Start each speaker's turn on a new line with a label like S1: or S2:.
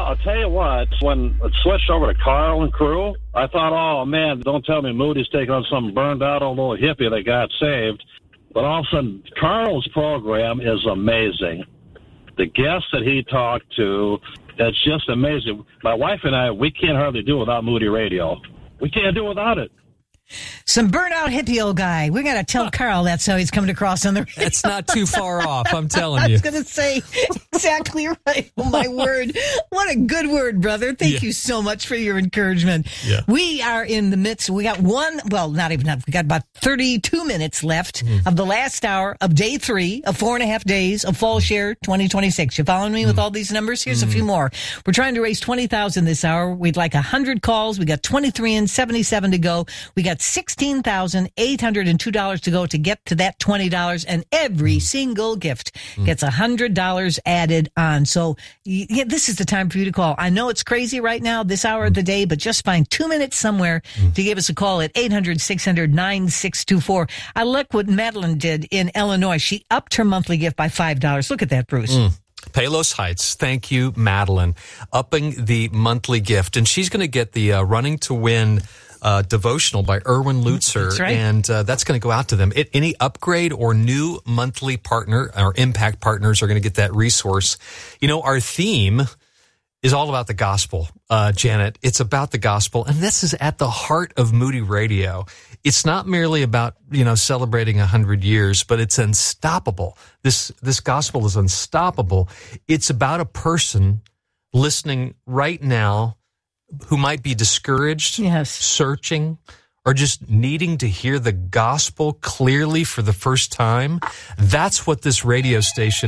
S1: I'll tell you what, when it switched over to Carl and crew, I thought, oh, man, don't tell me Moody's taking on some burned-out old little hippie that got saved. But all of a sudden, Carl's program is amazing. The guests that he talked to, it's just amazing. My wife and I, we can't hardly do without Moody Radio. We can't do without it.
S2: Some burnout hippie old guy. We got to tell Carl that's how he's coming across on the radio.
S3: It's not too far off, I'm telling
S2: I
S3: you.
S2: was going to say exactly right. Oh, my word. What a good word, brother. Thank you so much for your encouragement.
S3: Yeah.
S2: We are in the midst. We got not even enough. We got about 32 minutes left of the last hour of day 3 of 4.5 days of Fall Share 2026. You following me with all these numbers? Here's a few more. We're trying to raise $20,000 this hour. We'd like 100 calls. We got 23 and 77 to go. We got $16,802 to go to get to that $20, and every single gift gets $100 added on. So this is the time for you to call. I know it's crazy right now, this hour of the day, but just find 2 minutes somewhere to give us a call at 800-600-9624. I like what Madeline did in Illinois. She upped her monthly gift by $5. Look at that, Bruce.
S3: Palos Heights. Thank you, Madeline. Upping the monthly gift. And she's going to get the Running to Win devotional by Erwin Lutzer.
S2: That's right.
S3: And that's going to go out to them. Any upgrade or new monthly partner or impact partners are going to get that resource. You know, our theme is all about the gospel, Janet. It's about the gospel. And this is at the heart of Moody Radio. It's not merely about, celebrating 100 years, but it's unstoppable. This gospel is unstoppable. It's about a person listening right now who might be discouraged, searching, or just needing to hear the gospel clearly for the first time. That's what this radio station